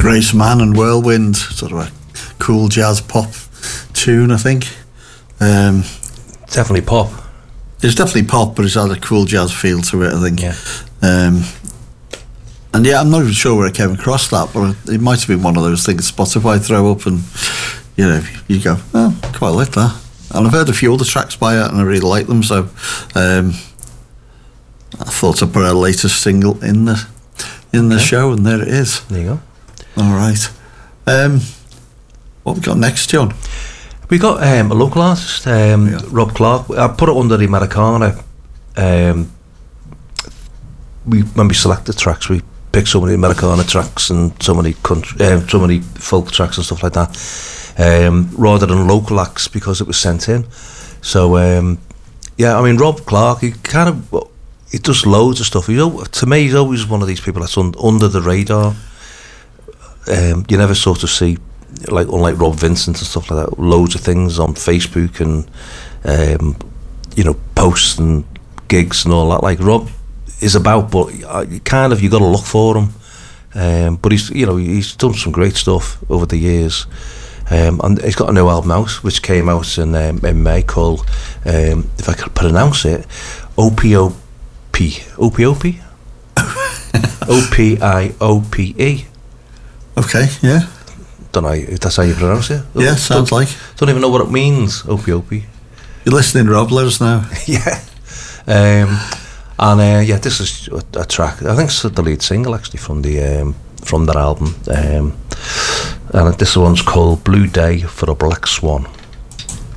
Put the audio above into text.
Grace Mann and Whirlwind, sort of a cool jazz pop tune, I think. Definitely pop. It's definitely pop, but it's had a cool jazz feel to it, I think. Yeah. And yeah, I'm not even sure where I came across that, but it might have been one of those things Spotify throw up, and you go, oh, quite like that. And I've heard a few other tracks by it, and I really like them. So I thought I'd put our latest single in the show, and there it is. There you go. All right. What we got next, John? We got a local artist, Rob Clark. I put it under the Americana. When we select the tracks, we pick so many Americana tracks and so many folk tracks and stuff like that, rather than local acts, because it was sent in. So Rob Clark, he does loads of stuff. To me, he's always one of these people that's under the radar. You never sort of see, unlike Rob Vincent and stuff like that, loads of things on Facebook and posts and gigs and all that. Like Rob is about, but you got to look for him. But he's done some great stuff over the years, and he's got a new album out which came out in May called, if I could pronounce it, Opiope. Opiope. Okay, yeah. Don't know if that's how you pronounce it. Yeah, sounds like. Don't even know what it means, Opiope. You're listening, Rob, let us know. Yeah. This is a track, I think it's the lead single actually from that album. And this one's called Blue Day for a Black Swan.